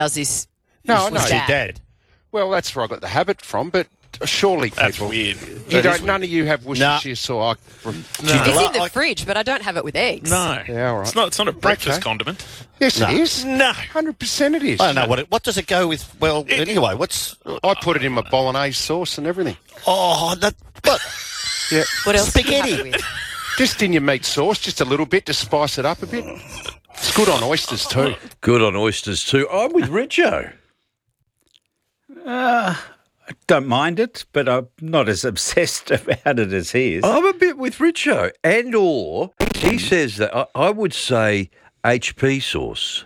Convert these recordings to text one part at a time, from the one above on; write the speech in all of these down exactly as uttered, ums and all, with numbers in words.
does this. No, with no. Dad. Dad. Well, that's where I got the habit from, but surely That's people... weird. You That don't, is none of you have Worcestershire sauce. From, No. It's in the I- fridge, but I don't have it with eggs. No. Yeah, all right. It's not, it's not a breakfast Okay. condiment. Yes, No. it is. No. one hundred percent it is. I don't know what it, what does it go with. Well, anyway, what's I put it in my bolognese sauce and everything. oh that what Yeah. What else do you have Spaghetti. it with? Just in your meat sauce, just a little bit to spice it up a bit. It's good on oysters too. Good on oysters too. I'm with Richo. Don't mind it, but I'm not as obsessed about it as he is. I'm a bit with Richo. And or he says that I, I would say H P sauce.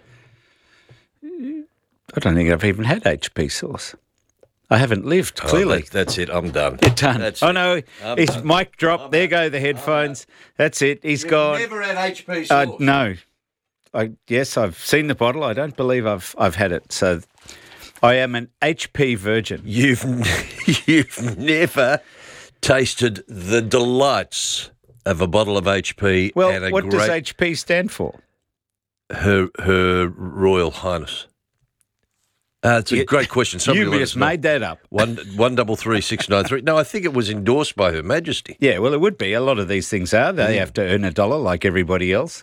I don't think I've even had H P sauce. I haven't lived, Oh, clearly. that- that's it. I'm done. You're done. That's Oh, it. no, I'm he's done. mic drop. There go the headphones. That's it. He's gone. Never had H P Uh, sauce. no. I, yes, I've seen the bottle. I don't believe I've I've had it. So I am an H P virgin. You've you've never tasted the delights of a bottle of H P Well, and a what does great H P stand for? her her Royal Highness. Uh, it's a You- great question. Somebody you let just us know. made that up. One one double three six nine three. No, I think it was endorsed by Her Majesty. Yeah, well, it would be. A lot of these things are. They have to earn a dollar like everybody else.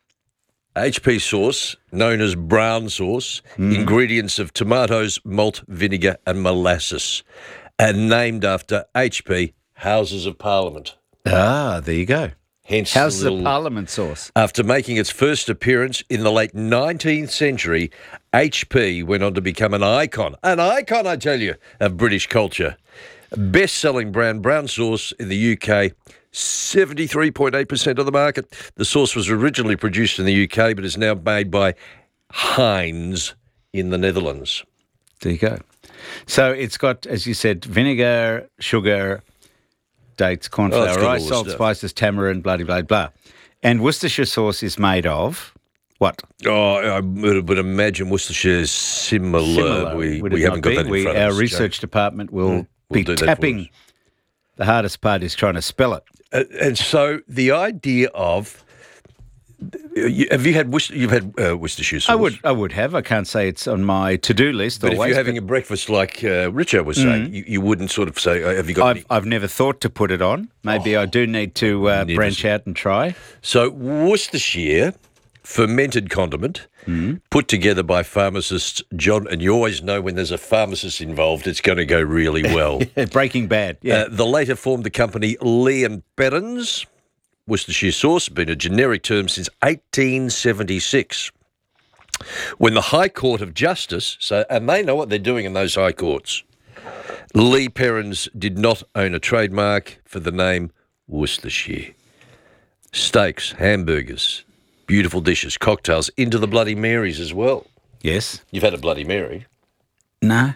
H P sauce, known as brown sauce, ingredients of tomatoes, malt, vinegar, and molasses, and named after H P Houses of Parliament. Ah, there you go. Hence, How's the the little- Parliament sauce? After making its first appearance in the late nineteenth century, H P went on to become an icon, an icon, I tell you, of British culture. Best-selling brand brown sauce in the U K, seventy-three point eight percent of the market. The sauce was originally produced in the U K, but is now made by Heinz in the Netherlands. There you go. So it's got, as you said, vinegar, sugar, dates, Oh, cornflour, it's got all rice, the salt, stuff. spices, tamarind, blah, blah, blah, blah. And Worcestershire sauce is made of what? Oh, I would, would imagine Worcestershire is similar. Similar, we would we it haven't not got be? that in we, front Our of us. research department will we'll be do that for tapping. us. The hardest part is trying to spell it. Uh, and so the idea of uh, you- have you had Worcester, you've had uh, Worcestershire sauce? I would, I would have. I can't say it's on my to-do list But always. if you're having but a breakfast like uh, Richard was saying, you, you wouldn't sort of say, uh, "Have you got?" I've, any? I've never thought to put it on. Maybe I do need to uh, never branch seen- out and try. So Worcestershire fermented condiment put together by pharmacist John, and you always know when there's a pharmacist involved, it's going to go really well. Breaking Bad, yeah. Uh, the later formed the company Lee and Perrins. Worcestershire sauce has been a generic term since eighteen seventy-six. When the High Court of Justice, so and they know what they're doing in those high courts, Lee Perrins did not own a trademark for the name Worcestershire. Steaks, hamburgers, beautiful dishes, cocktails, into the Bloody Marys as well. Yes. You've had a Bloody Mary. No.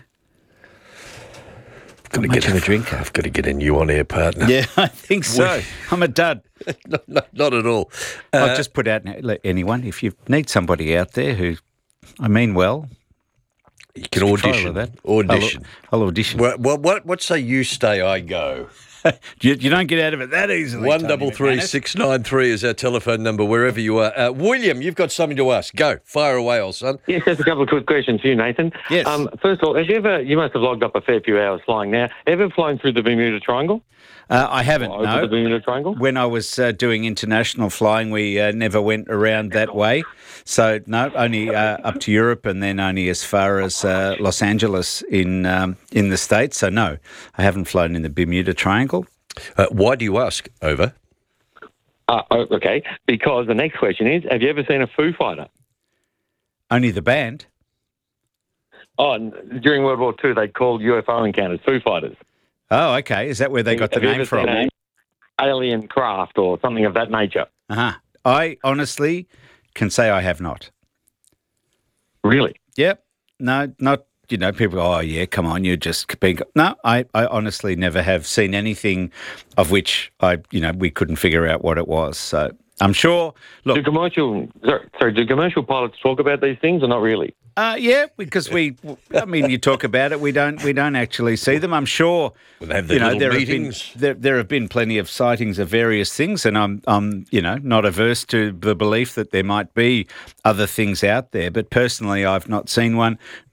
Got to much get of a drinker. I've got to get a new on-air partner. Yeah, I think so. I'm a dud. no, no, not at all. I'll Uh, just put out let anyone, if you need somebody out there who, I mean well, you can try audition. with that. Audition. I'll, I'll audition. Well, well, what what say you stay, I go? You, you don't get out of it that easily. One Tony double three McManus. six nine three is our telephone number wherever you are. Uh, William, you've got something to ask. Go, fire away, old son. Yes, just a couple of quick questions for you, Nathan. Yes. Um, first of all, have you ever, you must have logged up a fair few hours flying now. Ever flown through the Bermuda Triangle? Uh, I haven't, Or over no. the Bermuda Triangle? When I was uh, doing international flying, we uh, never went around that way. So, no, only uh, up to Europe and then only as far as uh, Los Angeles in um, in the States. So, no, I haven't flown in the Bermuda Triangle. Uh, why do you ask? Over. Uh, oh, okay, because the next question is, have you ever seen a Foo Fighter? Only the band. Oh, and during World War Two, they called U F O encounters Foo Fighters. Oh, okay. Is that where they got the Have you name ever from? seen an alien craft or something of that nature? Uh-huh. I honestly can say I have not. Really? Yep. No, not, you know, people go, oh, yeah, come on, you're just being... No, I, I honestly never have seen anything of which I, you know, we couldn't figure out what it was. So I'm sure, Do look, commercial, sorry, sorry, do commercial pilots talk about these things or not really? Uh, yeah, because we, I mean, you talk about it, we don't, we don't actually see them. I'm sure, Well, they have their you know, little there meetings. have been there, there have been plenty of sightings of various things, and I'm, I'm, you know, not averse to the belief that there might be other things out there. But personally, I've not seen one.